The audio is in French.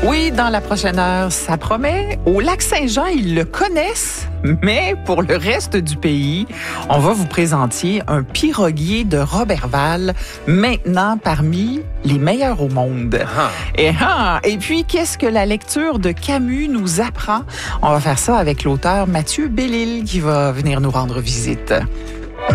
Oui, dans la prochaine heure, ça promet. Au Lac-Saint-Jean, ils le connaissent, mais pour le reste du pays, on va vous présenter un piroguier de Roberval, maintenant parmi les meilleurs au monde. Et puis, qu'est-ce que la lecture de Camus nous apprend? On va faire ça avec l'auteur Mathieu Bellil qui va venir nous rendre visite.